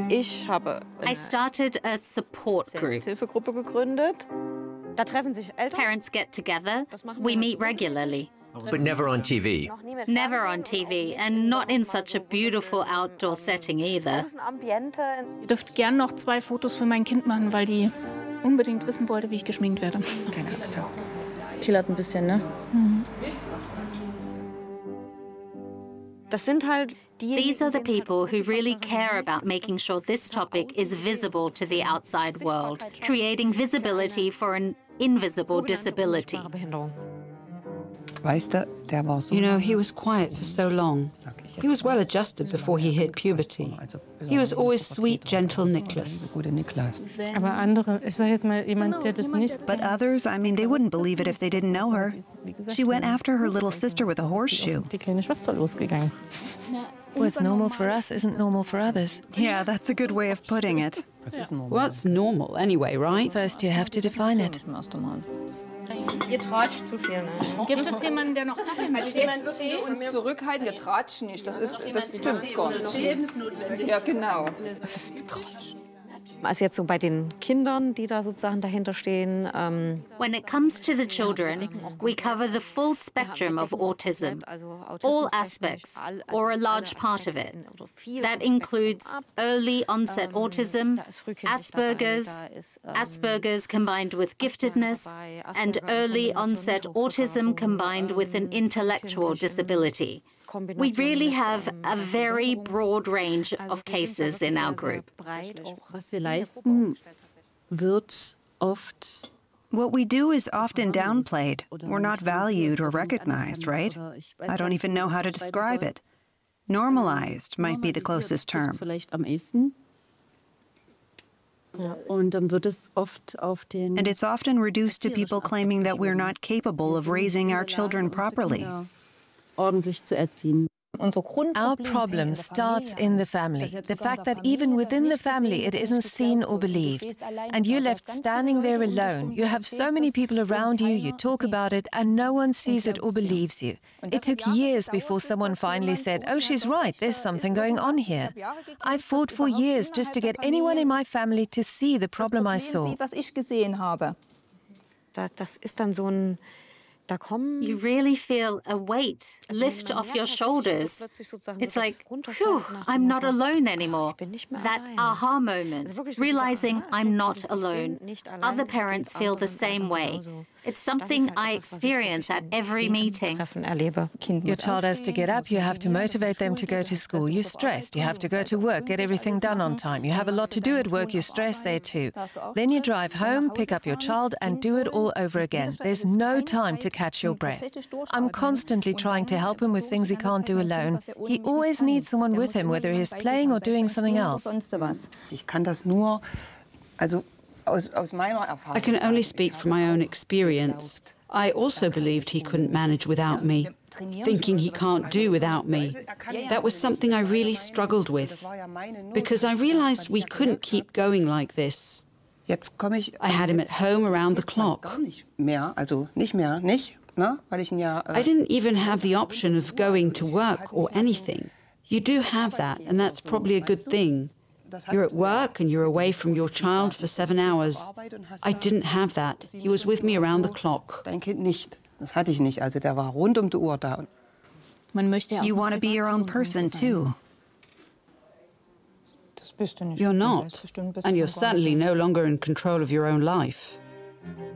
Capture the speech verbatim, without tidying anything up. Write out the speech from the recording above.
Ich habe I started a support group. Selbsthilfegruppe gegründet. Da treffen sich Eltern. Parents get together. We meet regularly. But never on T V. Never on T V, and not in such a beautiful outdoor setting either. Ihr dürft gern noch zwei Fotos für mein Kind machen, weil die unbedingt wissen wollte, wie ich geschminkt werde. Keine Angst. Killert ein bisschen, ne? Mhm. Das sind halt These are the people who really care about making sure this topic is visible to the outside world, creating visibility for an invisible disability. You know, he was quiet for so long. He was well adjusted before he hit puberty. He was always sweet, gentle Nicholas. Aber andere, ich sag jetzt mal, jemand, der das nicht... But others, I mean, they wouldn't believe it if they didn't know her. She went after her little sister with a horseshoe. Die kleine Schwester losgegangen. What's normal for us isn't normal for others. Yeah, that's a good way of putting it. What's normal anyway, right? First you have to define it. Ihr tratscht zu viel, ne? Gibt es jemanden, der noch Kaffee möchte? Jetzt müssen wir uns zurückhalten, wir tratschen nicht. Das, ist, das stimmt gar nicht. Ja, genau. Das ist Tratsch. Also jetzt so bei den Kindern, die da sozusagen dahinter stehen. Ähm When it comes to the children, we cover the full spectrum of autism, all aspects, or a large part of it. That includes early onset autism, Asperger's, Asperger's combined with giftedness, and early onset autism combined with an intellectual disability. We really have a very broad range of cases in our group. Was wir leisten, wird oft What we do is often downplayed. We're not valued or recognized, right? I don't even know how to describe it. Normalized might be the closest term. Vielleicht am ehesten. Und dann wird es oft auf den And it's often reduced to people claiming that we're not capable of raising our children properly. ordentlich zu erziehen. Our problem starts in the family. The fact that even within the family it isn't seen or believed. And you're left standing there alone. You have so many people around you, you talk about it, and no one sees it or believes you. It took years before someone finally said, oh, she's right, there's something going on here. I fought for years just to get anyone in my family to see the problem I saw. Das ist dann so ein You really feel a weight lift off your shoulders. It's like, phew, I'm not alone anymore. That aha moment, realizing I'm not alone. Other parents feel the same way. It's something I experience at every meeting. Your child has to get up, you have to motivate them to go to school. You're stressed, you have to go to work, get everything done on time. You have a lot to do at work, you're stressed there too. Then you drive home, pick up your child and do it all over again. There's no time to catch your breath. I'm constantly trying to help him with things he can't do alone. He always needs someone with him, whether he's playing or doing something else. I can only speak from my own experience. I also believed he couldn't manage without me, thinking he can't do without me. That was something I really struggled with, because I realized we couldn't keep going like this. I had him at home around the clock. I didn't even have the option of going to work or anything. You do have that, and that's probably a good thing. You're at work and you're away from your child for seven hours. I didn't have that. He was with me around the clock. You want to be your own person, too. You're not, and you're certainly no longer in control of your own life.